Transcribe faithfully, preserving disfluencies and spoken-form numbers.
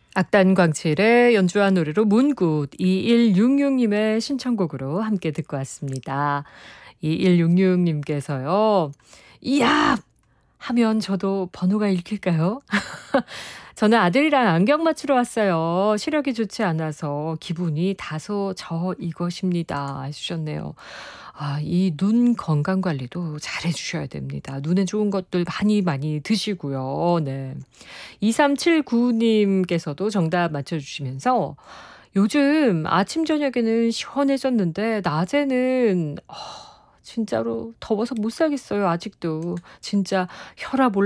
악단 광칠의 연주한 노래로 문굿 이일육육 님의 신청곡으로 함께 듣고 왔습니다. 이일육육 님께서요. 이야! 하면 저도 번호가 읽힐까요? 저는 아들이랑 안경 맞추러 왔어요. 시력이 좋지 않아서 기분이 다소 저 이것입니다. 해주셨네요. 아, 이 눈 건강 관리도 잘 해주셔야 됩니다. 눈에 좋은 것들 많이 많이 드시고요. 네. 이삼칠구 님께서도 정답 맞춰주시면서 요즘 아침 저녁에는 시원해졌는데 낮에는 어, 진짜로 더워서 못 살겠어요. 아직도 진짜 혈압 올라